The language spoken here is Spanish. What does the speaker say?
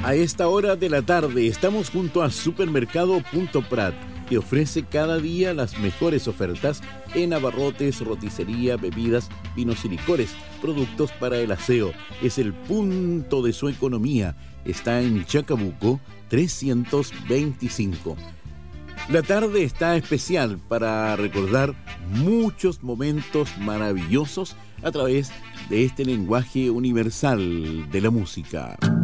A esta hora de la tarde estamos junto a Supermercado Punto Prat, que ofrece cada día las mejores ofertas en abarrotes, roticería, bebidas, vinos y licores, productos para el aseo. Es el punto de su economía. Está en Chacabuco 325. La tarde está especial para recordar muchos momentos maravillosos a través de este lenguaje universal de la música.